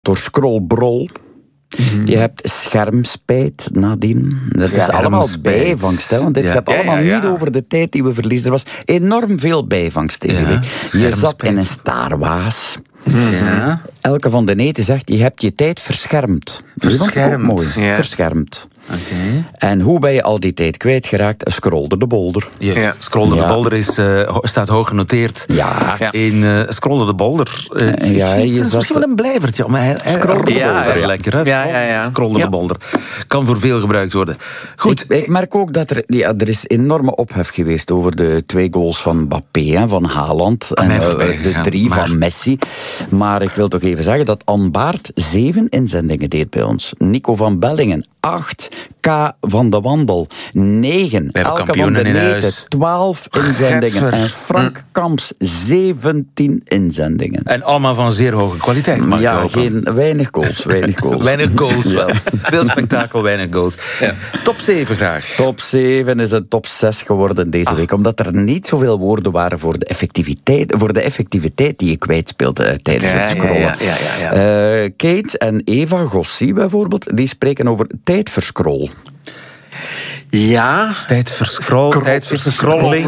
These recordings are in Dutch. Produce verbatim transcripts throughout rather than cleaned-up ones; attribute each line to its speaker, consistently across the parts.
Speaker 1: door scrollbrol. Mm-hmm. Je hebt schermspijt nadien. Dat is ja, allemaal bijvangst. Hè, want dit ja. gaat allemaal ja, ja, ja. niet over de tijd die we verliezen. Er was enorm veel bijvangst deze ja, week. Je zat in een staarwaas. Ja. Elke van de neten zegt, je hebt je tijd verschermd.
Speaker 2: Verschermd.
Speaker 1: Mooi.
Speaker 2: Ja.
Speaker 1: Verschermd.
Speaker 2: Okay.
Speaker 1: En hoe ben je al die tijd kwijtgeraakt? Scrollde de bolder.
Speaker 2: Yes. Ja. Scrollde ja. de bolder is, uh, staat hoog genoteerd.
Speaker 1: Ja.
Speaker 2: In uh, Scrollde de bolder. Uh, uh, ja, je dat is misschien wel een blijvertje. Maar hij, hij
Speaker 1: Scrollde de
Speaker 2: ja,
Speaker 1: bolder.
Speaker 2: Ja, lekker, hè?
Speaker 3: Ja, ja, ja.
Speaker 2: Scrollde
Speaker 3: ja.
Speaker 2: de bolder. Kan voor veel gebruikt worden. Goed.
Speaker 1: Ik, ik merk ook dat er, ja, er is enorme ophef geweest over de twee goals van Mbappé, hè, van Haaland. En uh, de drie maar... van Messi. Maar ik wil toch even zeggen dat Anne Baart zeven inzendingen deed bij ons. Nico van Bellingen, acht. K. van de Wandel, negen. Elke van de Neten, twaalf inzendingen. En Frank Kamps, zeventien inzendingen.
Speaker 2: En allemaal van zeer hoge kwaliteit, mag
Speaker 1: ja,
Speaker 2: ik hopen.
Speaker 1: geen, weinig goals. Weinig goals,
Speaker 2: weinig goals wel. Veel spektakel, weinig goals. Ja. Top zeven graag.
Speaker 1: Top zeven is een top zes geworden deze ah. week. Omdat er niet zoveel woorden waren voor de effectiviteit, voor de effectiviteit die je kwijtspeelde uh, tijdens ja, het scrollen. Ja, ja, ja, ja, ja. Uh, Kate en Eva Gossi bijvoorbeeld, die spreken over tijdverscroll.
Speaker 3: Ja.
Speaker 2: Tijdverscroll, tijdverscrolling.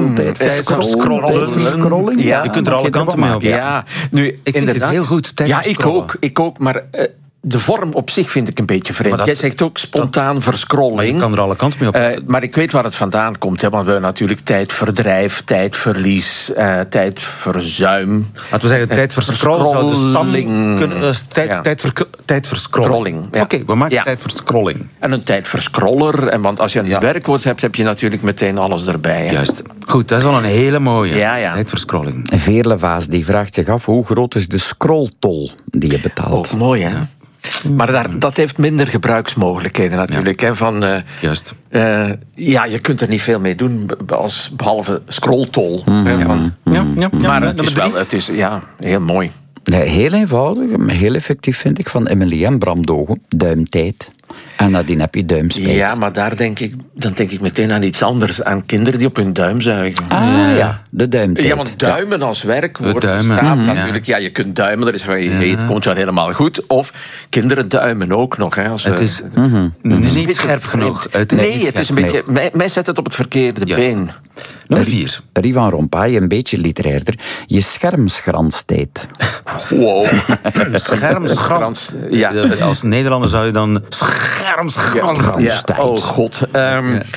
Speaker 1: Tijdverscrolling.
Speaker 2: Ja, je kunt er alle kanten mee op.
Speaker 3: Ja. ja. Nu,
Speaker 2: ik vind het heel goed.
Speaker 3: Ja, ik ook. Ik ook, maar... Uh, de vorm op zich vind ik een beetje vreemd. Dat, Jij zegt ook spontaan dat, verscrolling.
Speaker 2: Maar je kan er alle kanten mee op.
Speaker 3: Uh, maar ik weet waar het vandaan komt. Hè, want we hebben natuurlijk tijdverdrijf, tijdverlies, uh, tijdverzuim.
Speaker 2: Laten we zeggen, tijdverscroll zou de stam kunnen... Uh, tijd, ja. tijdver, tijdverscrolling. Ja. Oké, okay, we maken ja. tijdverscrolling.
Speaker 3: En een tijdverscroller. En want als je een ja. werkwoord hebt, heb je natuurlijk meteen alles erbij. Hè.
Speaker 2: Juist. Goed, dat is al een hele mooie.
Speaker 3: Ja, ja.
Speaker 2: Tijdverscrolling.
Speaker 1: Veerlevaas die vraagt zich af, hoe groot is de scrolltol die je betaalt?
Speaker 3: Ook mooi, hè? Ja. Maar daar, dat heeft minder gebruiksmogelijkheden natuurlijk. Ja. Hè, van, uh,
Speaker 2: Juist.
Speaker 3: Uh, ja, je kunt er niet veel mee doen, als, behalve scrolltol. Mm. Hè, van,
Speaker 2: ja, ja, ja,
Speaker 3: maar
Speaker 2: ja,
Speaker 3: het is wel, het is ja, heel mooi.
Speaker 1: Nee, heel eenvoudig, maar heel effectief vind ik, van Emily en Bram Dogen. Duimtijd. En nadien heb je duimspijt.
Speaker 3: Ja, maar daar denk ik, dan denk ik meteen aan iets anders. Aan kinderen die op hun duim zuigen.
Speaker 1: Ah ja, ja de duimtijd.
Speaker 3: Ja, want duimen ja. als werkwoord
Speaker 2: duimen.
Speaker 3: staat
Speaker 2: mm,
Speaker 3: natuurlijk. Ja. ja, je kunt duimen, dat is van je ja. het komt wel helemaal goed. Of kinderen duimen ook nog. Hè, als
Speaker 2: het,
Speaker 3: we,
Speaker 2: is, mm-hmm. het is niet scherp genoeg.
Speaker 3: Het is nee, niet het is een beetje... Mij, mij zet het op het verkeerde Just. been.
Speaker 1: Nummer vier. Rie van Rompuy, een beetje literairder. Je schermschranstijd.
Speaker 3: Wow.
Speaker 2: Schermschrans. Ja. Als Nederlander zou je dan schermschranstijd.
Speaker 3: Ja. Oh god. Um, ja.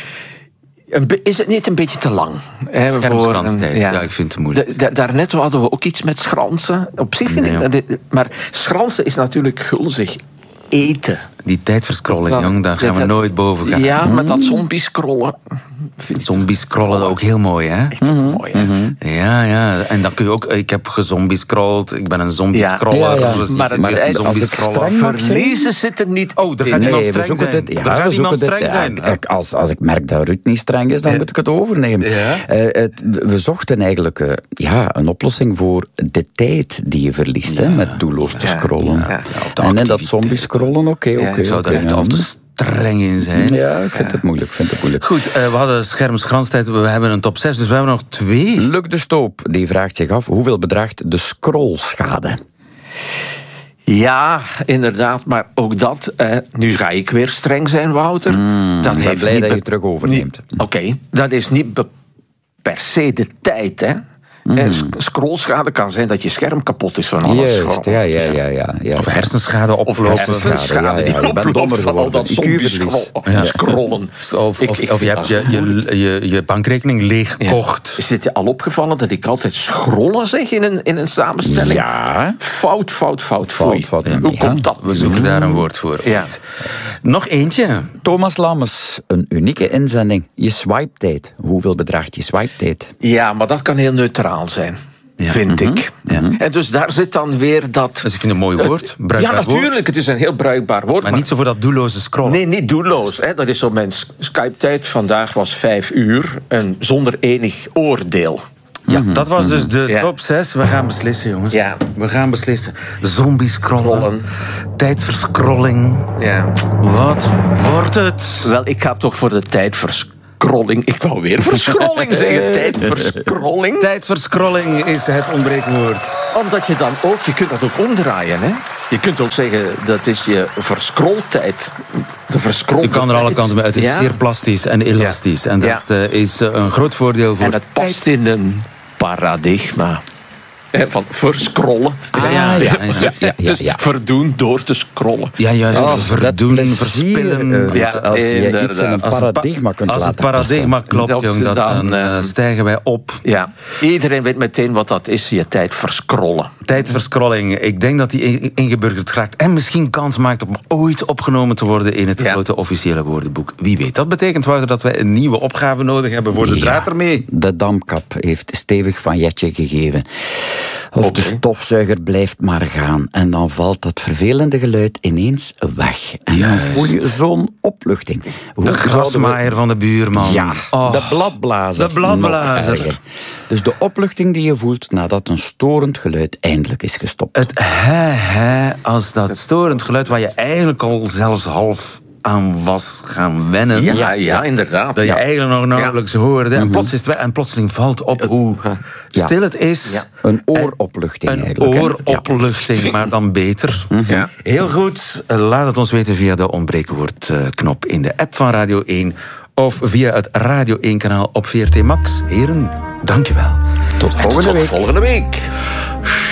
Speaker 3: Is het niet een beetje te lang?
Speaker 2: Schermschranstijd, ja. ja, ik vind het moeilijk.
Speaker 3: Da- daarnet hadden we ook iets met schransen. Op zich vind nee, ik dat... Maar schransen is natuurlijk gulzig. Eten.
Speaker 2: Die tijdverscrolling, jong, daar gaan we dat, nooit boven gaan.
Speaker 3: Ja, met dat zombie-scrollen.
Speaker 2: Zombie-scrollen ook heel mooi, hè?
Speaker 3: Echt mm-hmm. mooi, hè?
Speaker 2: Mm-hmm. Ja, ja. En dan kun je ook... Ik heb gezombie-scrolled, ik ben een zombie-scroller. Ja, ja, ja.
Speaker 3: Maar, maar het zombie-scroller. Verliezen zit er niet...
Speaker 2: Oh, daar gaat
Speaker 1: nee,
Speaker 2: iemand streng zijn.
Speaker 1: Het, ja,
Speaker 2: daar gaat iemand
Speaker 1: het,
Speaker 2: streng zijn.
Speaker 1: Ja, als, als ik merk dat Ruud niet streng is, dan ja. moet ik het overnemen. Ja. Uh, het, we zochten eigenlijk uh, ja, een oplossing voor de tijd die je verliest, ja. hè, met doelloos te scrollen. Ja. Ja. Ja, en in dat zombie-scrollen, oké, okay, oké.
Speaker 2: Okay, echt al te streng in zijn.
Speaker 1: Ja, ik vind ja. het moeilijk. Vind het moeilijk.
Speaker 2: Goed, uh, we hadden schermschranstijd, we hebben een top zes, dus we hebben nog twee.
Speaker 1: Luc de Stoop, die vraagt zich af, hoeveel bedraagt de scrollschade?
Speaker 3: Ja, inderdaad, maar ook dat... Eh, nu ga ik weer streng zijn, Wouter.
Speaker 1: Mm,
Speaker 3: dat
Speaker 1: ik ben
Speaker 3: heeft
Speaker 1: blij
Speaker 3: niet
Speaker 1: dat
Speaker 3: be-
Speaker 1: je terug overneemt.
Speaker 3: Oké, okay, dat is niet be- per se de tijd, hè. Mm. Scrollschade kan zijn dat je scherm kapot is van alles.
Speaker 1: Juist, ja, ja, ja, ja, ja.
Speaker 2: Of hersenschade oplopen.
Speaker 3: Of hersenschade ja, ja, die oplopen van al dat zombie-scrollen.
Speaker 2: Ja. Of, ik, of, ik of je hebt je, je, je, je bankrekening leeggekocht.
Speaker 3: Ja. Is het je al opgevallen dat ik altijd scrollen zeg in een, in een samenstelling?
Speaker 1: Ja.
Speaker 3: Fout, fout, fout, fout.
Speaker 1: fout
Speaker 3: ja. Hoe komt dat?
Speaker 2: We zoeken mm. daar een woord voor.
Speaker 3: Ja.
Speaker 2: Nog eentje.
Speaker 1: Thomas Lammers, een unieke inzending. Je swipe-tijd. Hoeveel bedraagt je swipe-tijd?
Speaker 3: Ja, maar dat kan heel neutraal zijn. Ja. Vind mm-hmm. ik. Ja. En dus daar zit dan weer dat...
Speaker 2: Dus ik vind een mooi woord, bruikbaar
Speaker 3: Ja, natuurlijk,
Speaker 2: woord.
Speaker 3: Het is een heel bruikbaar woord.
Speaker 2: Maar, maar niet zo voor dat doelloze scrollen.
Speaker 3: Nee, niet doelloos. Hè. Dat is zo mijn Skype-tijd. Vandaag was vijf uur en zonder enig oordeel.
Speaker 2: Ja, mm-hmm. dat was dus de ja. top zes. We gaan beslissen, jongens.
Speaker 3: Ja.
Speaker 2: We gaan beslissen. Zombie-scrollen. Tijdverscrolling.
Speaker 3: Ja.
Speaker 2: Wat wordt het?
Speaker 3: Wel, ik ga toch voor de tijdverscrolling. Tijdverskrolling. Ik wou weer verschrolling zeggen. Tijdverskrolling.
Speaker 2: Tijdverskrolling is het ontbreekwoord.
Speaker 3: Omdat je dan ook, je kunt dat ook omdraaien, hè. Je kunt ook zeggen, dat is je verscrolltijd. De
Speaker 2: je kan er alle kanten mee uit. Het is ja. zeer plastisch en elastisch. Ja. En dat ja. is een groot voordeel voor...
Speaker 3: En het past in een paradigma. Van verscrollen.
Speaker 2: Ah, ja, ja, ja, ja, ja, ja,
Speaker 3: dus ja. verdoen door te scrollen.
Speaker 2: Ja, juist. Oh, verdoen, verspillen. Uh,
Speaker 1: ja, als je inderdaad. iets in een paradigma kunt
Speaker 2: als
Speaker 1: laten
Speaker 2: Als het paradigma passen. klopt, jong, dat, dan, dan uh, stijgen wij op.
Speaker 3: Ja. Iedereen weet meteen wat dat is, je tijd verscrollen.
Speaker 2: Tijdverscrolling. Ik denk dat die ingeburgerd raakt. En misschien kans maakt om ooit opgenomen te worden in het ja. grote officiële woordenboek. Wie weet. Dat betekent, Wouter, dat wij een nieuwe opgave nodig hebben voor de ja. draad ermee.
Speaker 1: De damkap heeft stevig van Jetje gegeven. Of okay. de stofzuiger blijft maar gaan. En dan valt dat vervelende geluid ineens weg. En Juist. dan voel je zo'n opluchting.
Speaker 2: Hoe de grasmaaier we... van de buurman.
Speaker 1: Ja, oh. de bladblazer.
Speaker 2: De bladblazer.
Speaker 1: Dus de opluchting die je voelt nadat een storend geluid eindelijk is gestopt.
Speaker 2: Het he-he, als dat storend geluid waar je eigenlijk al zelfs half aan was gaan wennen.
Speaker 3: Ja, ja inderdaad.
Speaker 2: Dat je
Speaker 3: ja.
Speaker 2: eigenlijk nog nauwelijks ja. hoorde. En, plots is het weg, en plotseling valt op hoe ja. stil het is. Ja.
Speaker 1: Een ooropluchting
Speaker 2: een
Speaker 1: eigenlijk.
Speaker 2: Een ooropluchting, ja. maar dan beter. Ja. Heel goed. Laat het ons weten via de ontbreekwoordknop in de app van Radio één. Of via het Radio één kanaal op V R T Max. Heren, dankjewel.
Speaker 1: Tot volgende
Speaker 3: tot
Speaker 1: week.
Speaker 3: volgende week.